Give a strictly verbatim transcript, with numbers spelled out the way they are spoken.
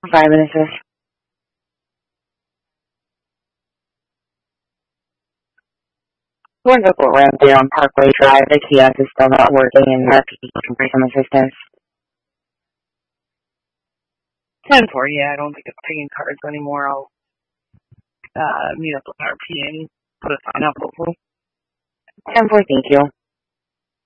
Five minutes. We're going to go around there on Parkway Drive. The kiosk is still not working, and our people can bring some assistance. ten four, yeah, I don't think it's taking cards anymore. I'll uh, meet up with our P A and put a sign up, hopefully. ten four, thank you.